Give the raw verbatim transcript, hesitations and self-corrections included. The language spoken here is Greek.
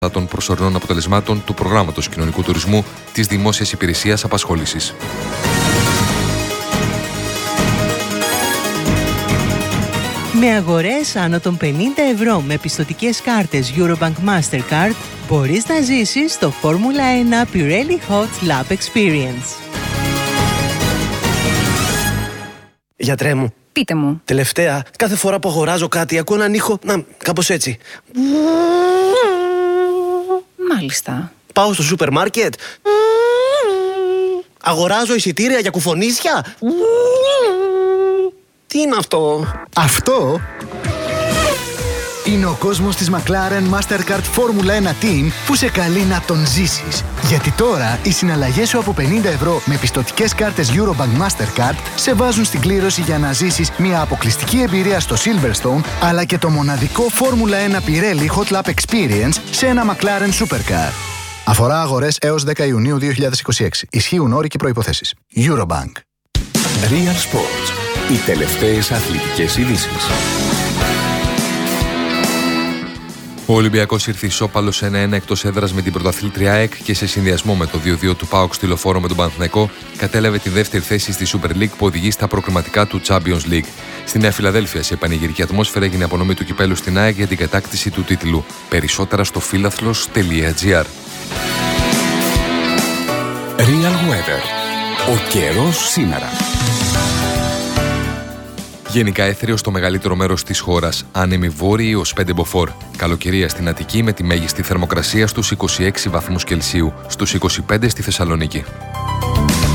των προσωρινών αποτελεσμάτων του προγράμματος κοινωνικού τουρισμού της Δημόσιας Υπηρεσίας Απασχόλησης. Με αγορές άνω των πενήντα ευρώ με πιστωτικές κάρτες Eurobank Mastercard μπορείς να ζήσεις το Φόρμουλα ένα Pirelli Hot Lap Experience. Γιατρέ μου. Πείτε μου. Τελευταία, κάθε φορά που αγοράζω κάτι ακούω έναν ήχο, να, κάπως έτσι. Μάλιστα. Πάω στο σούπερ μάρκετ. Αγοράζω εισιτήρια για κουφονίσια. Τι είναι αυτό? Αυτό είναι ο κόσμος της McLaren Mastercard Φόρμουλα ένα Team που σε καλεί να τον ζήσεις. Γιατί τώρα οι συναλλαγές σου από πενήντα ευρώ με πιστωτικές κάρτες Eurobank Mastercard σε βάζουν στην κλήρωση για να ζήσεις μια αποκλειστική εμπειρία στο Silverstone, αλλά και το μοναδικό Φόρμουλα ένα Pirelli Hot Lap Experience σε ένα McLaren Supercar. Αφορά αγορές έως δέκα Ιουνίου δύο χιλιάδες είκοσι έξι. Ισχύουν όροι και προϋποθέσεις. Eurobank. Real Sports. Οι τελευταίες αθλητικές ειδήσεις. Ο Ολυμπιακός ήρθε ισόπαλος ένα ένα εκτός έδρας με την πρωταθλήτρια ΑΕΚ και σε συνδυασμό με το δύο δύο του ΠΑΟΚ στη Λεωφόρο με τον Παναθηναϊκό κατέλαβε τη δεύτερη θέση στη Super League που οδηγεί στα προκριματικά του Champions League. Στη Νέα Φιλαδέλφια, σε πανηγυρική ατμόσφαιρα, έγινε απονομή του κυπέλου στην ΑΕΚ για την κατάκτηση του τίτλου. Περισσότερα στο φίλαθλος τελεία τζι άρ. Real Weather. Ο καιρός σήμερα. Γενικά έθριο στο μεγαλύτερο μέρος της χώρας, άνεμοι βόρειοι ως πέντε μποφόρ. Καλοκαιρία στην Αττική με τη μέγιστη θερμοκρασία στους είκοσι έξι βαθμούς Κελσίου, στους είκοσι πέντε στη Θεσσαλονίκη.